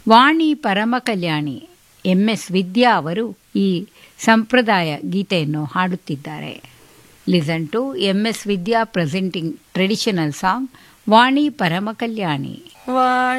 ವಾಣಿ ಪರಮ ಕಲ್ಯಾಣಿ MS ವಿದ್ಯಾ ಅವರು ಈ ಸಂಪ್ರದಾಯ ಗೀತೆಯನ್ನು ಹಾಡುತ್ತಿದ್ದಾರೆ. Listen to MS Vidya presenting traditional song ವಾಣಿ ಪರಮ ಕಲ್ಯಾಣಿ.